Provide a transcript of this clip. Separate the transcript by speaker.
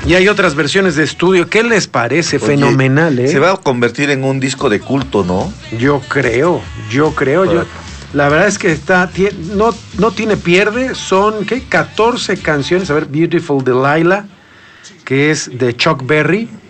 Speaker 1: Y hay otras versiones de estudio. ¿Qué les parece?
Speaker 2: Oye,
Speaker 1: fenomenal, ¿eh?
Speaker 2: Se va a convertir en un disco de culto, ¿no?
Speaker 1: Yo creo. La verdad es que no tiene pierde. Son, ¿qué? 14 canciones. A ver, Beautiful Delilah, que es de Chuck Berry.